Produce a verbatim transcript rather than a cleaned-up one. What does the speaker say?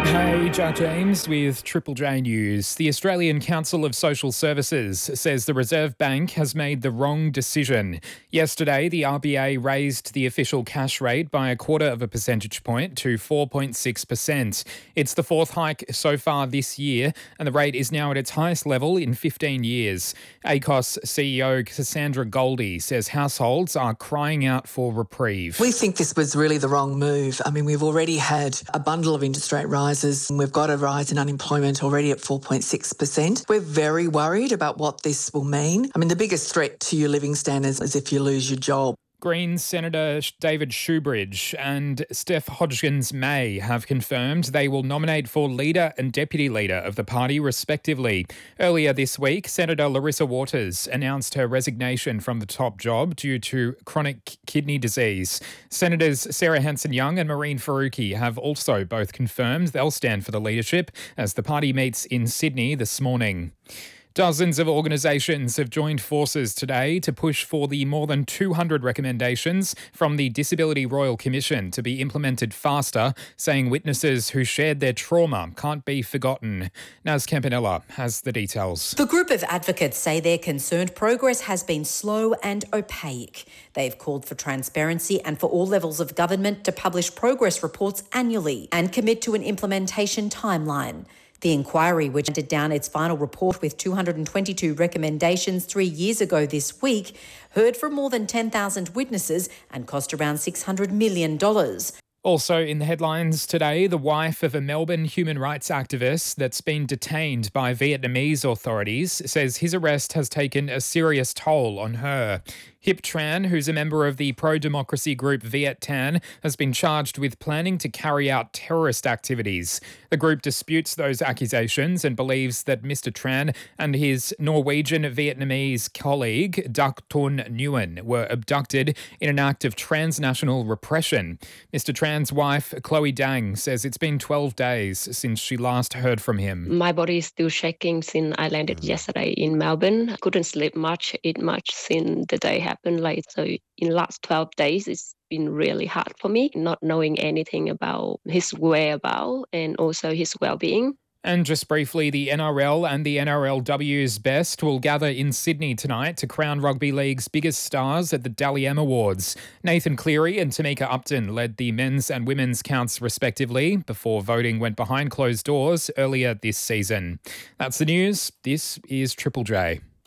Hey, Jack James with Triple J News. The Australian Council of Social Services says the Reserve Bank has made the wrong decision. Yesterday, the R B A raised the official cash rate by a quarter of a percentage point to four point six percent. It's the fourth hike so far this year, and the rate is now at its highest level in fifteen years. A C O S C E O Cassandra Goldie says households are crying out for reprieve. We think this was really the wrong move. I mean, we've already had a bundle of interest rate rises. We've got a rise in unemployment already at four point six percent. We're very worried about what this will mean. I mean, the biggest threat to your living standards is if you lose your job. Greens Senator David Shoebridge and Steph Hodgkins-May have confirmed they will nominate for leader and deputy leader of the party respectively. Earlier this week, Senator Larissa Waters announced her resignation from the top job due to chronic kidney disease. Senators Sarah Hanson-Young and Maureen Faruqi have also both confirmed they'll stand for the leadership as the party meets in Sydney this morning. Dozens of organisations have joined forces today to push for the more than two hundred recommendations from the Disability Royal Commission to be implemented faster, saying witnesses who shared their trauma can't be forgotten. Naz Campanella has the details. The group of advocates say they're concerned progress has been slow and opaque. They've called for transparency and for all levels of government to publish progress reports annually and commit to an implementation timeline. The inquiry, which handed down its final report with two hundred twenty-two recommendations three years ago this week, heard from more than ten thousand witnesses and cost around six hundred million dollars. Also in the headlines today, the wife of a Melbourne human rights activist that's been detained by Vietnamese authorities says his arrest has taken a serious toll on her. Hip Tran, who's a member of the pro-democracy group Viet Tan, has been charged with planning to carry out terrorist activities. The group disputes those accusations and believes that Mister Tran and his Norwegian-Vietnamese colleague, Duc Ton Nguyen, were abducted in an act of transnational repression. Mister Tran's wife, Chloe Dang, says it's been twelve days since she last heard from him. My body is still shaking since I landed yesterday in Melbourne. I couldn't sleep much, eat much since the day happened. Like, so in the last twelve days, it's been really hard for me, not knowing anything about his whereabouts and also his well-being. And just briefly, the N R L and the N R L W's best will gather in Sydney tonight to crown Rugby League's biggest stars at the Dally M Awards. Nathan Cleary and Tamika Upton led the men's and women's counts respectively before voting went behind closed doors earlier this season. That's the news. This is Triple J.